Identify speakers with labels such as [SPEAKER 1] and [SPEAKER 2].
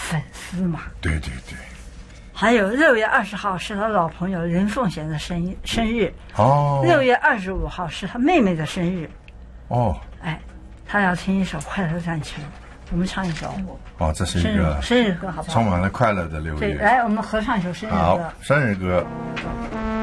[SPEAKER 1] 粉丝嘛。
[SPEAKER 2] 对对对。
[SPEAKER 1] 还有6月20号是他老朋友任凤贤的生日。
[SPEAKER 2] 哦。
[SPEAKER 1] 6月25号是他妹妹的生日。
[SPEAKER 2] 哦。
[SPEAKER 1] 哎，他要听一首《快乐赞情》，我们唱一首。
[SPEAKER 2] 哦，这是一个
[SPEAKER 1] 生日歌，好不好？
[SPEAKER 2] 充满了快乐的6月。
[SPEAKER 1] 对，来，我们合唱一首生日歌。
[SPEAKER 2] 好，生日歌。